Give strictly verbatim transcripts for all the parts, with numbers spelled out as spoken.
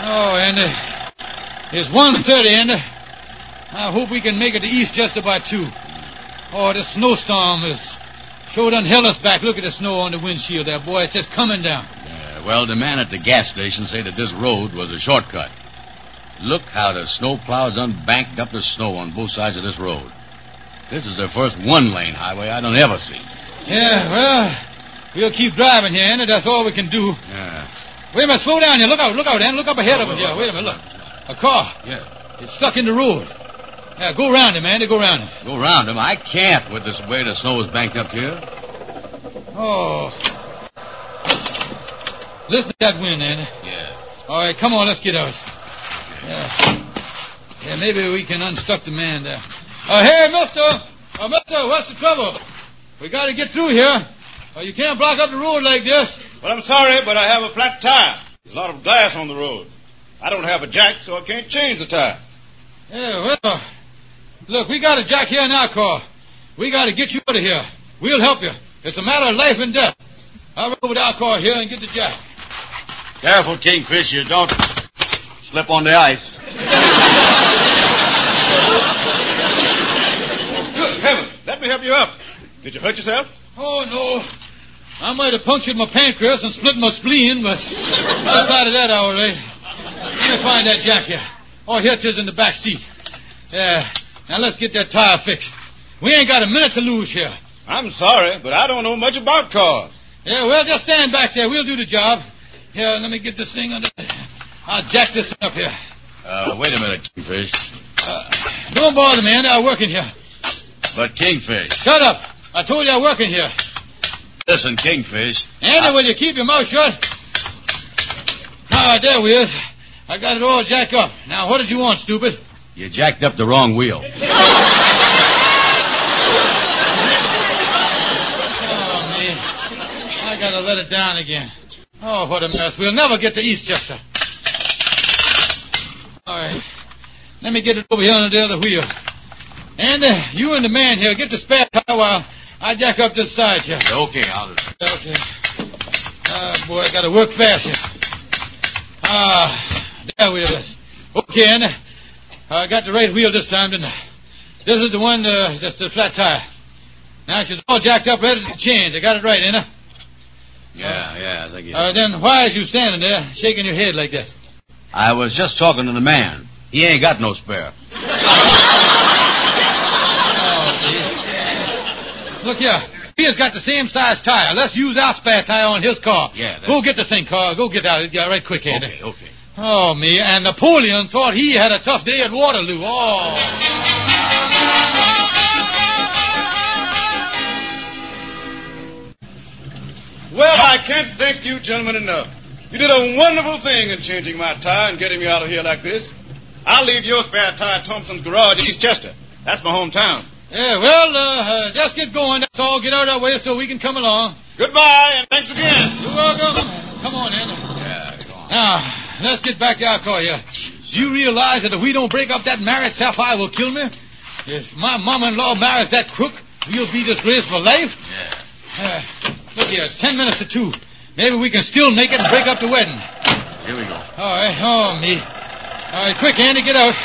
Oh, Andy. It's one thirty, Andy. I hope we can make it to Eastchester by two. Oh, this snowstorm is sure done held us back. Look at the snow on the windshield there, boy. It's just coming down. Yeah, well, the man at the gas station said that this road was a shortcut. Look how the snow plows unbanked up the snow on both sides of this road. This is the first one-lane highway I don't ever see. Yeah, well, we'll keep driving here, Andy. That's all we can do. Yeah. Wait a minute. Slow down here. Look out. Look out, Andy. Look up ahead of us here. Wait a minute. Look. A car. Yeah. It's stuck in the road. Yeah, go around him, Andy. Go around him. Go around him? I can't with this way the snow is banked up here. Oh. Listen to that wind, Andy. Yeah. All right, come on. Let's get out. Yeah. Yeah, maybe we can unstuck the man there. Uh, hey, mister! Uh, mister, what's the trouble? We got to get through here. Uh, you can't block up the road like this. Well, I'm sorry, but I have a flat tire. There's a lot of glass on the road. I don't have a jack, so I can't change the tire. Yeah, well, look, we got a jack here in our car. We got to get you out of here. We'll help you. It's a matter of life and death. I'll run over to our car here and get the jack. Careful, Kingfish. You don't slip on the ice. Good heavens. Let me help you up. Did you hurt yourself? Oh, no. I might have punctured my pancreas and split my spleen, but outside of that, all right. Let me find that jack here. Oh, here it is in the back seat. Yeah. Now let's get that tire fixed. We ain't got a minute to lose here. I'm sorry, but I don't know much about cars. Yeah, well, just stand back there. We'll do the job. Here, let me get this thing under... I'll jack this thing up here. Uh, wait a minute, Kingfish. Uh, don't bother me, Andy. I'm working here. But, Kingfish... Shut up. I told you I'm working here. Listen, Kingfish... Andy, I... will you keep your mouth shut? All right, there we is. I got it all jacked up. Now, what did you want, stupid? You jacked up the wrong wheel. Oh, man. I gotta let it down again. Oh, what a mess. We'll never get to Eastchester. All right. Let me get it over here on the other wheel. And uh, you and the man here, get the spare tire while I jack up this side here. Okay, I'll... Okay. Ah, boy, I gotta work fast here. Ah, there we are. Okay, Andy. I got the right wheel this time, didn't I? This is the one uh, that's the flat tire. Now she's all jacked up, ready to change. I got it right, ain't I? Yeah, yeah, I think you Uh, then why is you standing there shaking your head like that? I was just talking to the man. He ain't got no spare. Oh, look here. He has got the same size tire. Let's use our spare tire on his car. Yeah, that's... Go get the thing, car. Go get out. Yeah, right quick, Andy. Okay, okay. Oh, me. And Napoleon thought he had a tough day at Waterloo. Oh. Well, I can't thank you gentlemen enough. You did a wonderful thing in changing my tire and getting me out of here like this. I'll leave your spare tire at Thompson's garage in Eastchester. That's my hometown. Yeah, well, uh, uh, just get going. That's all. Get out of our way so we can come along. Goodbye, and thanks again. You're welcome. Come on, Andy. Yeah, go on. Now, let's get back to our car here. Do you realize that if we don't break up that marriage, Sapphire will kill me? If my mama-in-law marries that crook, we'll be disgraced for life. Yeah. Uh, look here, it's ten minutes to two. Maybe we can still make it and break up the wedding. Here we go. All right, oh, me. All right, quick, Andy, get out.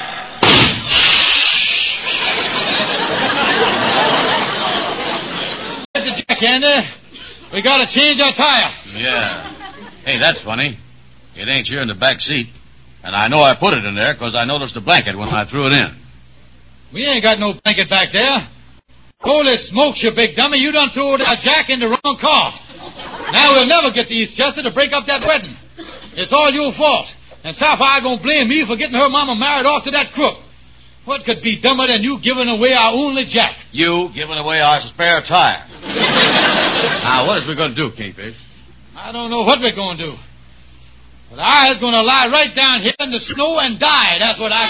Get the jack, Andy. We gotta change our tire. Yeah. Hey, that's funny. It ain't here in the back seat. And I know I put it in there because I noticed the blanket when I threw it in. We ain't got no blanket back there. Holy smokes, you big dummy. You done threw a jack in the wrong car. Now we'll never get to Eastchester to break up that wedding. It's all your fault. And Sapphire gonna blame me for getting her mama married off to that crook. What could be dumber than you giving away our only jack? You giving away our spare tire. Now, what is we going to do, Kingfish? I don't know what we're going to do. But I is going to lie right down here in the snow and die. That's what I